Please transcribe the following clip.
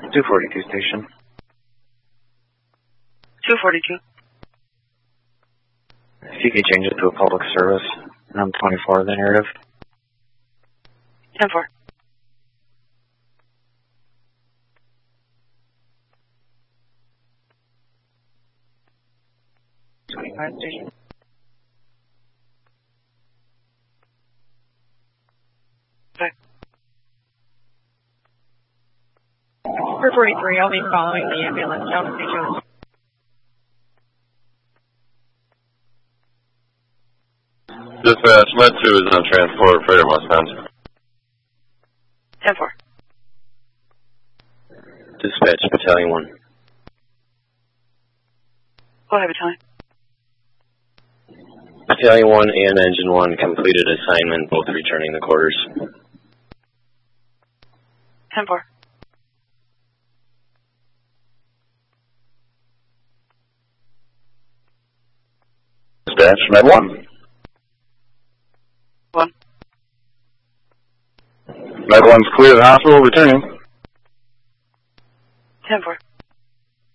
242 station. 242. If you could change it to a public service, and I'm 24 of the narrative. 10-4. Station. 443, I'll be following the ambulance down to St. Joe's. Dispatch, Med 2 is on transport, freighter westbound. 10-4. Dispatch, Battalion 1. Go ahead, Battalion. Battalion 1 and Engine 1 completed assignment, both returning the quarters. 10-4. Dispatch, Med 1. 1. Med 1's clear the hospital, returning. 10-4.